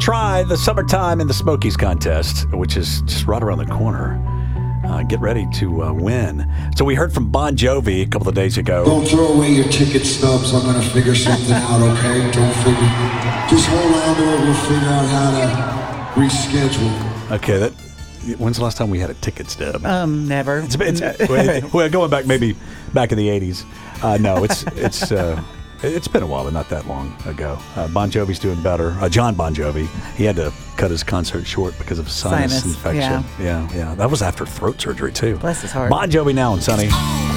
try the Summertime in the Smokies contest, which is just right around the corner. Get ready to win. So we heard from Bon Jovi a couple of days ago. Don't throw away your ticket stubs. I'm going to figure something out, okay? Don't figure. Just hold on to it. We'll figure out how to reschedule. Okay, when's the last time we had a ticket stub? Never. Well, going back maybe back in the 80s. No, it's been a while, but not that long ago. Bon Jovi's doing better. John Bon Jovi, he had to cut his concert short because of sinus infection. Yeah. Yeah. That was after throat surgery, too. Bless his heart. Bon Jovi now and Sonny.